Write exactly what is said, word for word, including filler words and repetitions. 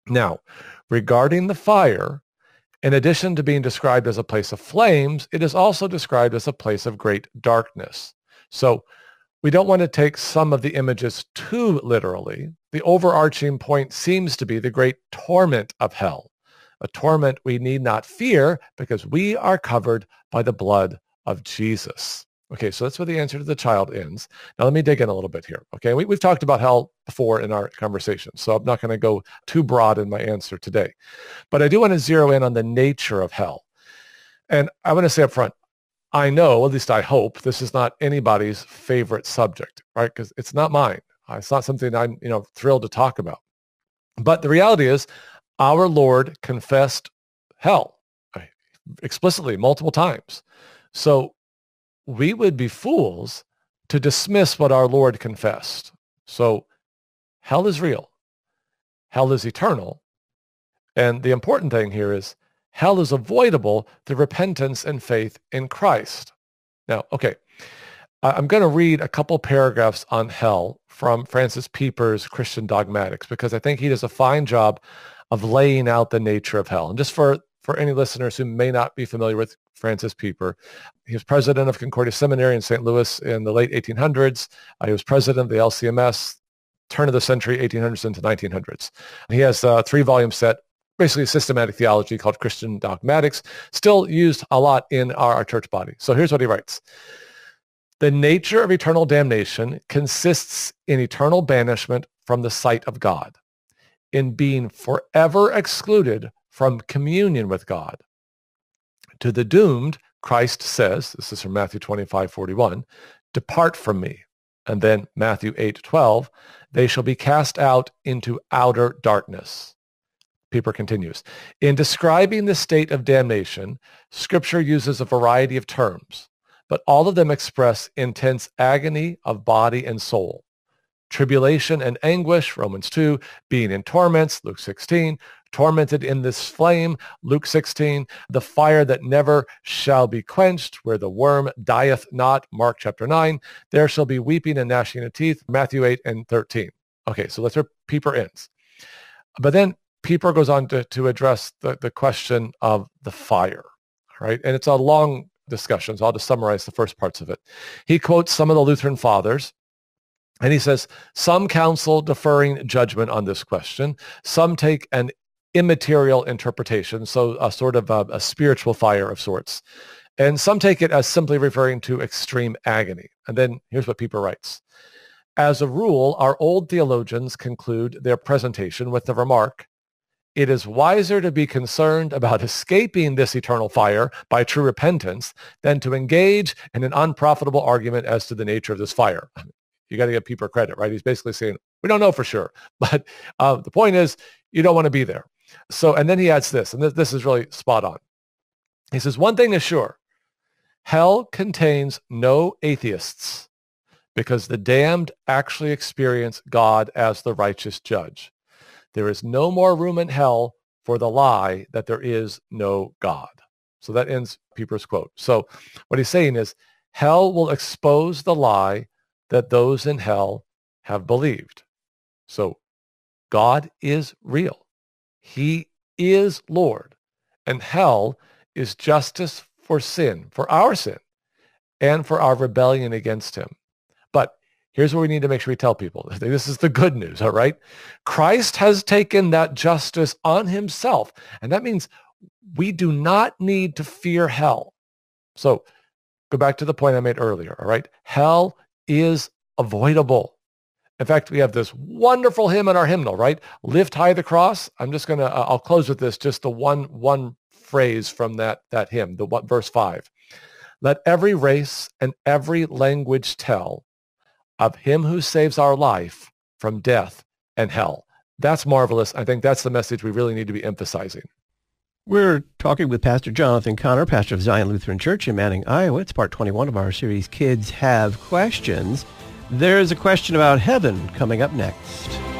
Now, regarding the fire, in addition to being described as a place of flames, it is also described as a place of great darkness. So we don't want to take some of the images too literally. The overarching point seems to be the great torment of hell, a torment we need not fear because we are covered by the blood of Jesus. Okay, so that's where the answer to the child ends. Now let me dig in a little bit here. Okay, we, we've talked about hell before in our conversation, so I'm not going to go too broad in my answer today. But I do want to zero in on the nature of hell. And I want to say up front, I know, at least I hope, this is not anybody's favorite subject, right? Because it's not mine. It's not something I'm, you know, thrilled to talk about. But the reality is, our Lord confessed hell explicitly multiple times. So we would be fools to dismiss what our Lord confessed. So hell is real. Hell is eternal. And the important thing here is hell is avoidable through repentance and faith in Christ. Now, okay, I'm going to read a couple paragraphs on hell from Francis Pieper's Christian Dogmatics because I think he does a fine job of laying out the nature of hell. And just for, for any listeners who may not be familiar with Francis Pieper, he was president of Concordia Seminary in Saint Louis in the late eighteen hundreds. Uh, he was president of the L C M S, turn of the century, eighteen hundreds into nineteen hundreds. He has a three-volume set, basically a systematic theology called Christian Dogmatics, still used a lot in our, our church body. So here's what he writes. The nature of eternal damnation consists in eternal banishment from the sight of God, in being forever excluded from communion with God. To the doomed, Christ says, this is from Matthew twenty-five forty-one, depart from me. And then Matthew eight twelve, they shall be cast out into outer darkness. Pieper continues, in describing the state of damnation, Scripture uses a variety of terms, but all of them express intense agony of body and soul. Tribulation and anguish, Romans two, being in torments, Luke sixteen, tormented in this flame, Luke sixteen, the fire that never shall be quenched, where the worm dieth not, Mark chapter nine, there shall be weeping and gnashing of teeth, Matthew eight and thirteen. Okay, so that's where Pieper ends. But then Pieper goes on to, to address the, the question of the fire, right? And it's a long discussion, so I'll just summarize the first parts of it. He quotes some of the Lutheran fathers, and he says, some counsel deferring judgment on this question. Some take an immaterial interpretation, so a sort of a, a spiritual fire of sorts. And some take it as simply referring to extreme agony. And then here's what Pieper writes. As a rule, our old theologians conclude their presentation with the remark, it is wiser to be concerned about escaping this eternal fire by true repentance than to engage in an unprofitable argument as to the nature of this fire. You got to give Pieper credit, right? He's basically saying, we don't know for sure. But uh, the point is, you don't want to be there. So, and then he adds this, and this, this is really spot on. He says, one thing is sure, hell contains no atheists because the damned actually experience God as the righteous judge. There is no more room in hell for the lie that there is no God. So that ends Pieper's quote. So what he's saying is, hell will expose the lie that those in hell have believed. So God is real. He is Lord. And hell is justice for sin, for our sin, and for our rebellion against him. But here's where we need to make sure we tell people. This is the good news, all right? Christ has taken that justice on himself. And that means we do not need to fear hell. So go back to the point I made earlier, all right? Hell is avoidable. In fact, we have this wonderful hymn in our hymnal, right? Lift high the cross. I'm just going to, uh, I'll close with this, just the one, one phrase from that, that hymn, the what, verse five. Let every race and every language tell of him who saves our life from death and hell. That's marvelous. I think that's the message we really need to be emphasizing. We're talking with Pastor Jonathan Conner, pastor of Zion Lutheran Church in Manning, Iowa. It's part twenty-one of our series, Kids Have Questions. There's a question about heaven coming up next.